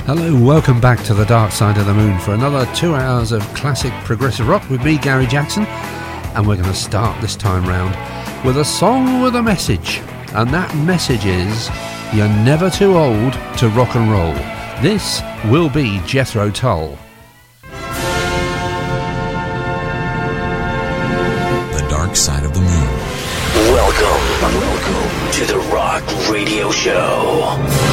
Hello, welcome back to the Dark Side of the Moon for another 2 hours of classic progressive rock with me, Gary Jackson. And we're going to start this time round with a song with a message. And that message is, you're never too old to rock and roll. This will be Jethro Tull. The Dark Side of the Moon. Welcome to the Rock Radio Show.